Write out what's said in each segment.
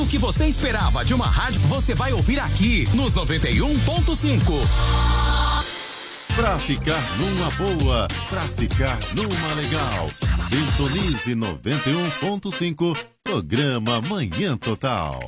Tudo o que você esperava de uma rádio, você vai ouvir aqui nos 91.5. Pra ficar numa boa, pra ficar numa legal. Sintonize 91.5, programa Manhã Total.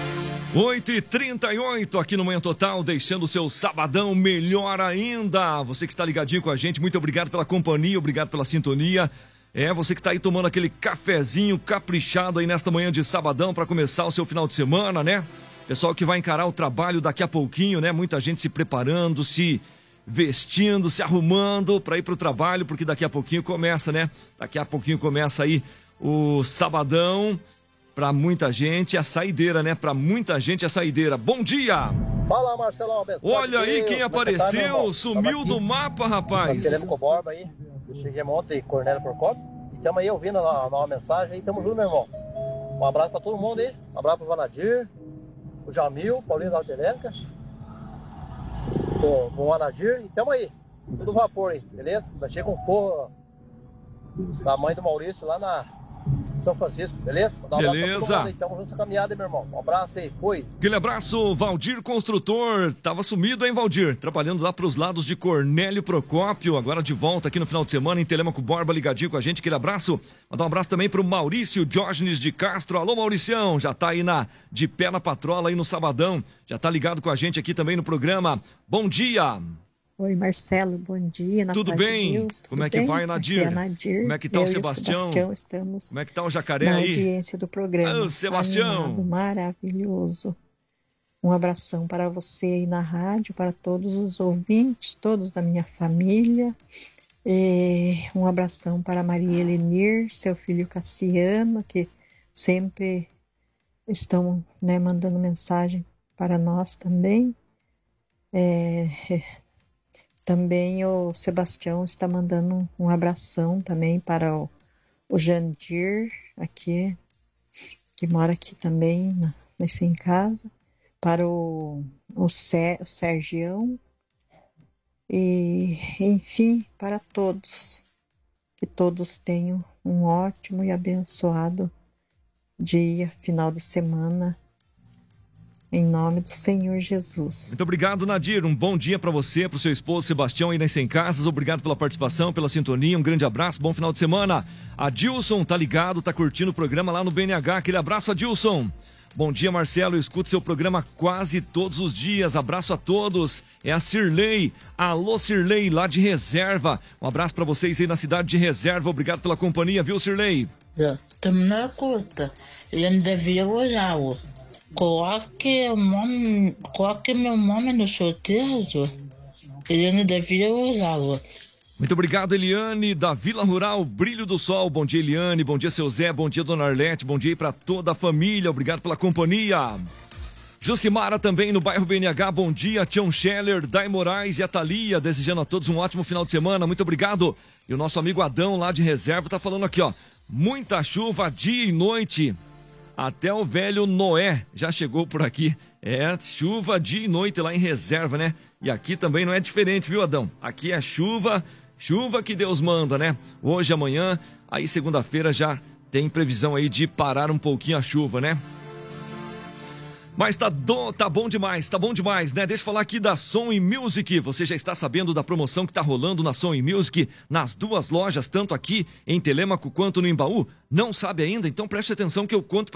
8h38 aqui no Manhã Total, deixando o seu sabadão melhor ainda. Você que está ligadinho com a gente, muito obrigado pela companhia, obrigado pela sintonia. Você que está aí tomando aquele cafezinho caprichado aí nesta manhã de sabadão para começar o seu final de semana, né? Pessoal que vai encarar o trabalho daqui a pouquinho, né? Muita gente se preparando, se vestindo, se arrumando para ir para o trabalho, porque daqui a pouquinho começa, né? Daqui a pouquinho começa aí o sabadão. Para muita gente a saideira, né? Para muita gente a saideira. Bom dia! Fala, Marcelão. Olha aí quem apareceu, sumiu do mapa, rapaz. Queremos com o Borba aí. Eu cheguei ontem, Cornélio Procópio. E estamos aí ouvindo a nova mensagem aí. Tamo junto, meu irmão. Um abraço para todo mundo aí. Um abraço pro Vanadir, o Jamil, Paulinho da Altelérica, o Anadir. E tamo aí. Tudo vapor aí, beleza? Vai chegar com forro da mãe do Maurício lá na São Francisco, beleza? Beleza. Tamo junto nessa caminhada, meu irmão. Um abraço aí, fui. Aquele abraço, Valdir Construtor. Tava sumido, hein, Valdir? Trabalhando lá pros lados de Cornélio Procópio. Agora de volta aqui no final de semana em Telêmaco Borba, ligadinho com a gente. Aquele abraço. Mandar um abraço também pro Maurício Diógenes de Castro. Alô, Mauricião. Já tá aí de pé na patrola aí no sabadão. Já tá ligado com a gente aqui também no programa. Bom dia. Oi, Marcelo, bom dia. Tudo bem? Deus, como é que vai, Nadir? Nadir? Como é que tá o Sebastião? Estamos como é que tá o Jacaré na aí? audiência do programa. Ô, Sebastião! Animado, maravilhoso. Um abração para você aí na rádio, para todos os ouvintes, todos da minha família. Um abração para Maria Helenir, seu filho Cassiano, que sempre estão, né, mandando mensagem para nós também. Também o Sebastião está mandando um abração também para o Jandir, aqui, que mora aqui também, em casa, para o Sergião, e enfim, para todos, que todos tenham um ótimo e abençoado dia, final de semana, em nome do Senhor Jesus. Muito obrigado, Nadir. Um bom dia para você, para o seu esposo Sebastião aí nas 100 Casas. Obrigado pela participação, pela sintonia. Um grande abraço, bom final de semana. Adilson tá ligado, tá curtindo o programa lá no BNH. Aquele abraço, Adilson. Bom dia, Marcelo. Eu escuto seu programa quase todos os dias. Abraço a todos. É a Cirlei. Alô, Cirlei, lá de Reserva. Um abraço para vocês aí na cidade de Reserva. Obrigado pela companhia, viu, Cirlei? Estamos na curta. Ele não devia olhar, ó. Coloque meu nome no sorteio. Ele não devia usá-lo. Muito obrigado, Eliane, da Vila Rural Brilho do Sol. Bom dia, Eliane. Bom dia, seu Zé. Bom dia, dona Arlete. Bom dia aí pra toda a família. Obrigado pela companhia. Jucimara também no bairro BNH. Bom dia, Tião Scheller, Dai Moraes e a Thalia. Desejando a todos um ótimo final de semana. Muito obrigado. E o nosso amigo Adão, lá de Reserva, tá falando aqui, ó. Muita chuva dia e noite. Até o velho Noé já chegou por aqui. Chuva dia e noite lá em Reserva, né? E aqui também não é diferente, viu, Adão? Aqui é chuva que Deus manda, né? Hoje, amanhã, aí segunda-feira já tem previsão aí de parar um pouquinho a chuva, né? Mas tá bom demais, né? Deixa eu falar aqui da Som e Music. Você já está sabendo da promoção que tá rolando na Som e Music, nas duas lojas, tanto aqui em Telêmaco quanto no Embaú? Não sabe ainda? Então preste atenção que eu conto pra